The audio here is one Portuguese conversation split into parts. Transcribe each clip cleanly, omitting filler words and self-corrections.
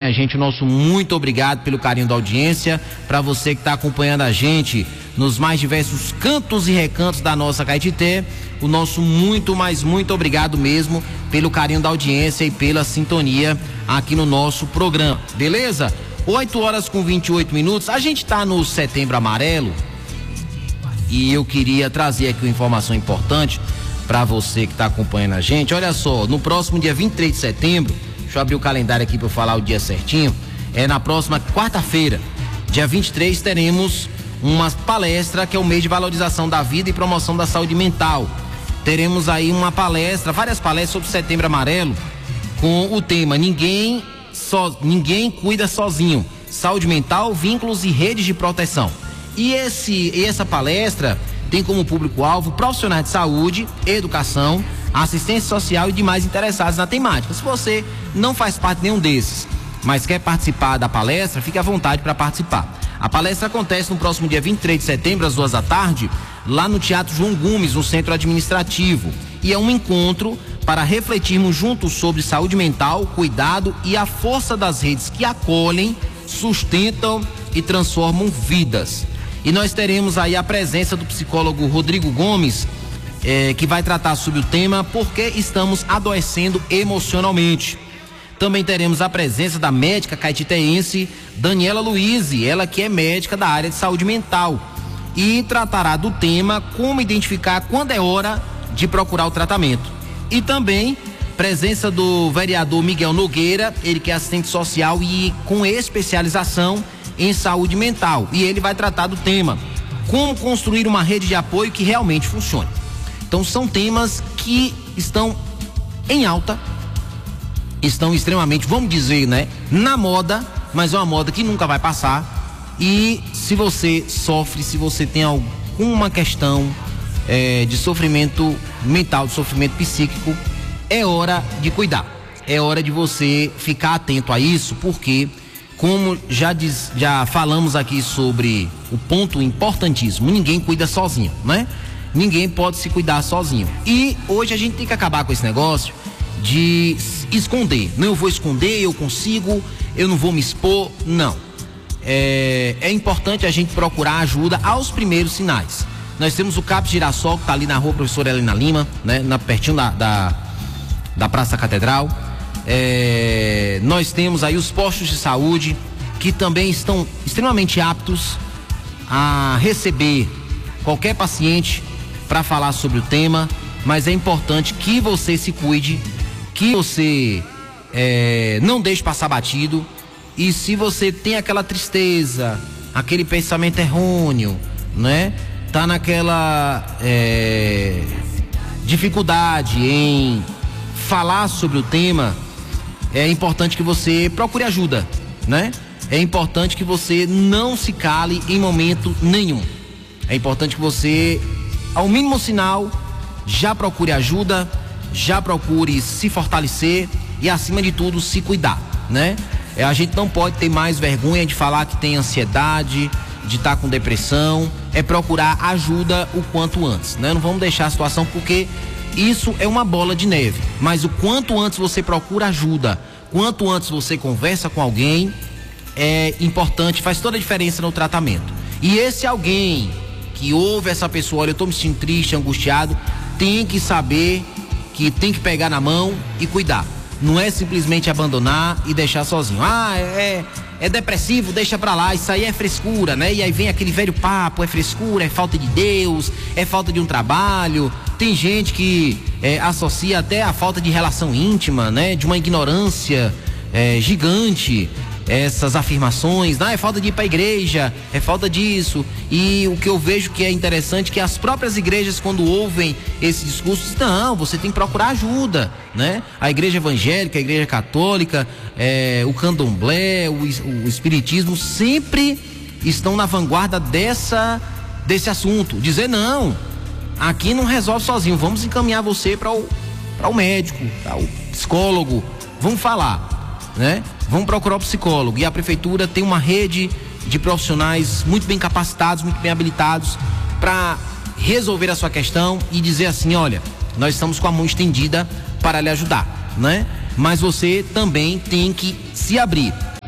minha gente, o nosso muito obrigado pelo carinho da audiência. Para você que está acompanhando a gente nos mais diversos cantos e recantos da nossa Caetité, o nosso muito, mas muito obrigado mesmo pelo carinho da audiência e pela sintonia aqui no nosso programa, beleza? 8h28. A gente tá no Setembro Amarelo e eu queria trazer aqui uma informação importante para você que está acompanhando a gente. Olha só, no próximo dia 23 de setembro, deixa eu abrir o calendário aqui para eu falar o dia certinho, na próxima quarta-feira, dia 23, teremos uma palestra que é o mês de valorização da vida e promoção da saúde mental. Teremos aí uma palestra, várias palestras sobre o Setembro Amarelo, com o tema Ninguém cuida sozinho, saúde mental, vínculos e redes de proteção. E essa palestra tem como público-alvo profissionais de saúde, educação, assistência social e demais interessados na temática. Se você não faz parte de nenhum desses, mas quer participar da palestra, fique à vontade para participar. A palestra acontece no próximo dia 23 de setembro, às 14h, lá no Teatro João Gomes, no Centro Administrativo. E é um encontro para refletirmos juntos sobre saúde mental, cuidado e a força das redes que acolhem, sustentam e transformam vidas. E nós teremos aí a presença do psicólogo Rodrigo Gomes, que vai tratar sobre o tema Por que estamos adoecendo emocionalmente. Também teremos a presença da médica caetitense Daniela Luiz, ela que é médica da área de saúde mental, e tratará do tema como identificar quando é hora de procurar o tratamento. E também presença do vereador Miguel Nogueira, ele que é assistente social e com especialização em saúde mental, e ele vai tratar do tema como construir uma rede de apoio que realmente funcione. Então são temas que estão em alta, estão extremamente, vamos dizer, na moda, mas é uma moda que nunca vai passar. E se você sofre, se você tem alguma questão de sofrimento mental, de sofrimento psíquico, é hora de cuidar, é hora de você ficar atento a isso, porque como já falamos aqui sobre o ponto importantíssimo, ninguém cuida sozinho, Ninguém pode se cuidar sozinho. E hoje a gente tem que acabar com esse negócio de esconder. Não, eu vou esconder, eu consigo, eu não vou me expor. Não. É importante a gente procurar ajuda aos primeiros sinais. Nós temos o CAPS Girassol, que está ali na rua Professora Helena Lima, pertinho da Praça Catedral. Nós temos aí os postos de saúde, que também estão extremamente aptos a receber qualquer paciente para falar sobre o tema, mas é importante que você se cuide, que você não deixe passar batido. E se você tem aquela tristeza, aquele pensamento errôneo, tá naquela dificuldade em falar sobre o tema, é importante que você procure ajuda, É importante que você não se cale em momento nenhum. É importante que você, ao mínimo sinal, já procure ajuda, já procure se fortalecer e, acima de tudo, se cuidar, A gente não pode ter mais vergonha de falar que tem ansiedade, de estar com depressão. É procurar ajuda o quanto antes, Não vamos deixar a situação, porque isso é uma bola de neve. Mas o quanto antes você procura ajuda, quanto antes você conversa com alguém, é importante, faz toda a diferença no tratamento. E esse alguém que ouve essa pessoa, olha, eu tô me sentindo triste, angustiado, tem que saber que tem que pegar na mão e cuidar. Não é simplesmente abandonar e deixar sozinho. É depressivo, deixa pra lá, isso aí é frescura, E aí vem aquele velho papo, é frescura, é falta de Deus, é falta de um trabalho. Tem gente que associa até a falta de relação íntima, de uma ignorância gigante, essas afirmações, é falta de ir para a igreja, é falta disso. E o que eu vejo que é interessante é que as próprias igrejas, quando ouvem esse discurso, dizem, não, você tem que procurar ajuda, A igreja evangélica, a igreja católica, o candomblé, o espiritismo sempre estão na vanguarda desse assunto. Dizer, não, aqui não resolve sozinho, vamos encaminhar você para o médico, para o psicólogo, vamos falar, Vamos procurar o psicólogo. E a prefeitura tem uma rede de profissionais muito bem capacitados, muito bem habilitados para resolver a sua questão e dizer assim, olha, nós estamos com a mão estendida para lhe ajudar, Mas você também tem que se abrir,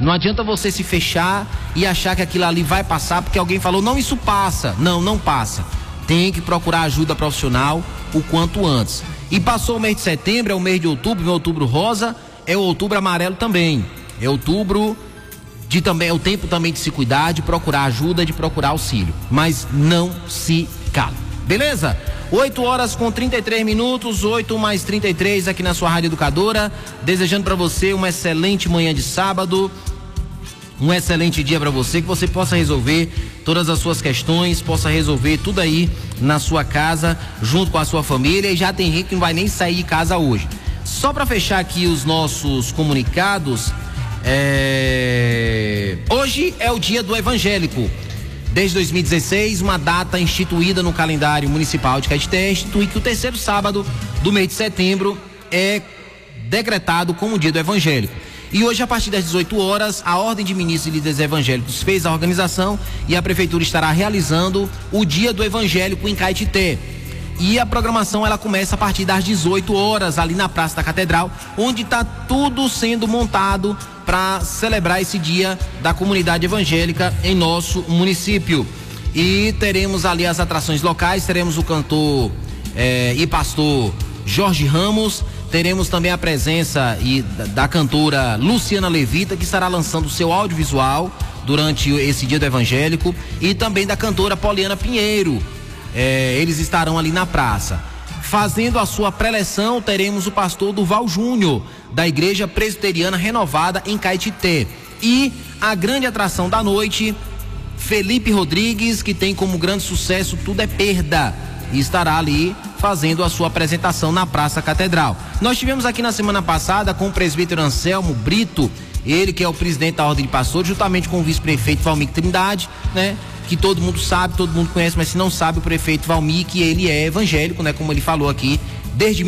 Não adianta você se fechar e achar que aquilo ali vai passar porque alguém falou, não, isso passa. Não, não passa. Tem que procurar ajuda profissional o quanto antes. E passou o mês de setembro, é o mês de outubro, meu outubro rosa, é o outubro amarelo também. É outubro também, é o tempo também de se cuidar, de procurar ajuda, de procurar auxílio. Mas não se cala. Beleza? 8h33, 8 mais 33 aqui na sua Rádio Educadora. Desejando para você uma excelente manhã de sábado. Um excelente dia para você, que você possa resolver todas as suas questões, possa resolver tudo aí na sua casa, junto com a sua família. E já tem gente que não vai nem sair de casa hoje. Só para fechar aqui os nossos comunicados, hoje é o dia do evangélico. Desde 2016, uma data instituída no calendário municipal de Caetité institui que o terceiro sábado do mês de setembro é decretado como o dia do evangélico. E hoje, a partir das 18 horas, a Ordem de Ministros e Líderes Evangélicos fez a organização e a Prefeitura estará realizando o Dia do Evangélico em Caetité. E a programação ela começa a partir das 18 horas, ali na Praça da Catedral, onde está tudo sendo montado para celebrar esse dia da comunidade evangélica em nosso município. E teremos ali as atrações locais, teremos o cantor e pastor Jorge Ramos. Teremos também a presença da cantora Luciana Levita, que estará lançando o seu audiovisual durante esse dia do evangélico, e também da cantora Poliana Pinheiro. Eles estarão ali na praça. Fazendo a sua preleção, teremos o pastor Duval Júnior, da Igreja Presbiteriana Renovada em Caetité. E a grande atração da noite, Felipe Rodrigues, que tem como grande sucesso Tudo é Perda, e estará ali fazendo a sua apresentação na Praça Catedral. Nós tivemos aqui na semana passada com o presbítero Anselmo Brito, ele que é o presidente da Ordem de Pastores, juntamente com o vice-prefeito Valmir Trindade, né? Que todo mundo sabe, todo mundo conhece, mas se não sabe, o prefeito Valmir, que ele é evangélico, né? Como ele falou aqui, desde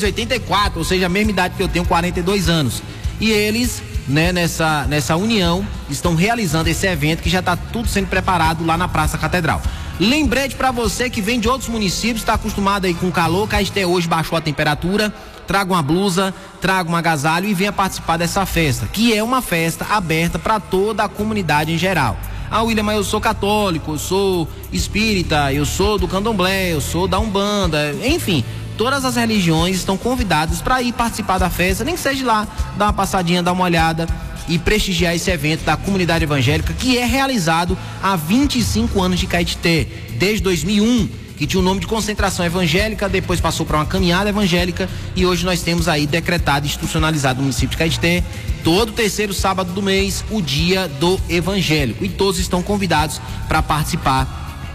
1984, ou seja, a mesma idade que eu tenho, 42 anos. E eles, né, nessa união, estão realizando esse evento que já está tudo sendo preparado lá na Praça Catedral. Lembrete para você que vem de outros municípios, está acostumado aí com calor, Caetité hoje baixou a temperatura, traga uma blusa, traga um agasalho e venha participar dessa festa, que é uma festa aberta para toda a comunidade em geral. Ah, William, mas eu sou católico, eu sou espírita, eu sou do candomblé, eu sou da Umbanda, enfim, todas as religiões estão convidadas para ir participar da festa, nem que seja lá, dar uma passadinha, dar uma olhada e prestigiar esse evento da comunidade evangélica, que é realizado há 25 anos de Caetité, desde 2001, que tinha o nome de Concentração Evangélica, depois passou para uma Caminhada Evangélica, e hoje nós temos aí decretado e institucionalizado no município de Caetité, todo terceiro sábado do mês, o Dia do Evangélico, e todos estão convidados para participar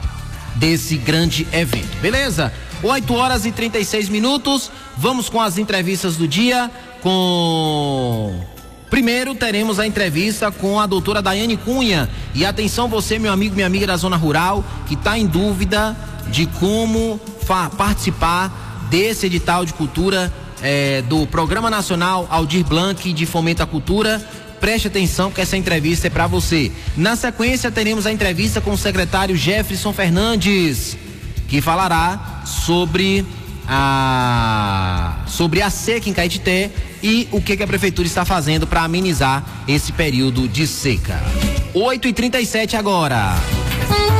desse grande evento, beleza? 8h36, vamos com as entrevistas do dia. Primeiro teremos a entrevista com a doutora Daiane Cunha. E atenção você, meu amigo, minha amiga da zona rural, que está em dúvida de como participar desse edital de cultura do Programa Nacional Aldir Blanc de Fomento à Cultura. Preste atenção que essa entrevista é para você. Na sequência teremos a entrevista com o secretário Jefferson Fernandes, que falará sobre a seca em Caetité e o que a prefeitura está fazendo para amenizar esse período de seca. 8h37 agora.